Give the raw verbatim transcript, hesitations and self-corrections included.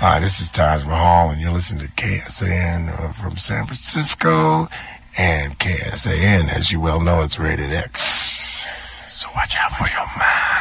Hi, this is Taj Mahal, and you're listening to K S A N uh, from San Francisco. And K S A N, as you well know, it's rated X. So watch out for your mind.